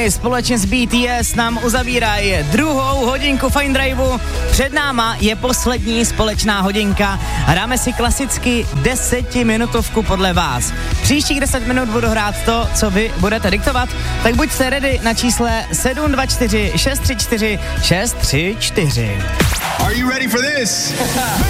Sony společně s BTS nám uzavírají druhou hodinku Fine Driveu. Před náma je poslední společná hodinka a dáme si klasicky 10minutovku podle vás. Příštích 10 minut budu hrát to, co vy budete diktovat, tak buďte ready na čísle 724 634 634. Are you ready for this?